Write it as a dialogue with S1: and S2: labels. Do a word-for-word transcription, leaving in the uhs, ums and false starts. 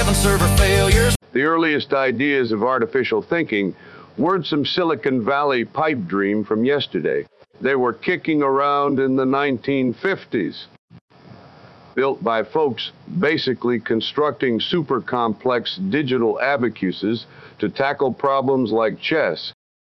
S1: seven server failures.
S2: The earliest ideas of artificial thinking weren't some Silicon Valley pipe dream from yesterday. They were kicking around in the nineteen fifties. Built by folks basically constructing super complex digital abacuses to tackle problems like chess,